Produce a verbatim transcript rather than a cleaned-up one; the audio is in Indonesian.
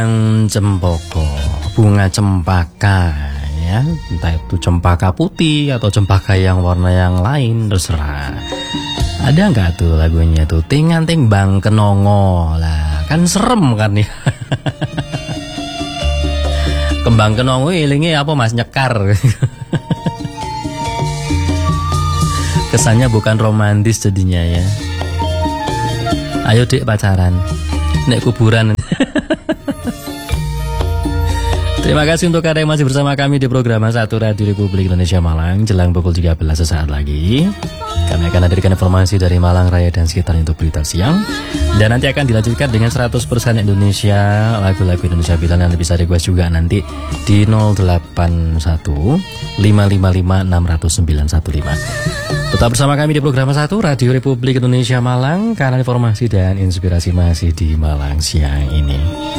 Cempaka, bunga cempaka ya, entah itu cempaka putih atau cempaka yang warna yang lain terserah. Ada nggak tuh lagunya tuh ting-ting bang kenongo lah, kan serem kan ya. Kembang kenongo ilinge apa mas nyekar. Kesannya bukan romantis jadinya ya. Ayo dek pacaran, nek kuburan. Terima kasih untuk Anda yang masih bersama kami di program satu Radio Republik Indonesia Malang. Jelang pukul tiga belas sesaat lagi kami akan hadirkan informasi dari Malang Raya dan sekitar untuk berita siang. Dan nanti akan dilanjutkan dengan seratus persen Indonesia, lagu-lagu Indonesia pilihan. Anda bisa request juga nanti di nol delapan satu lima lima lima enam nol sembilan satu lima. Tetap bersama kami di program satu Radio Republik Indonesia Malang, karena informasi dan inspirasi masih di Malang siang ini.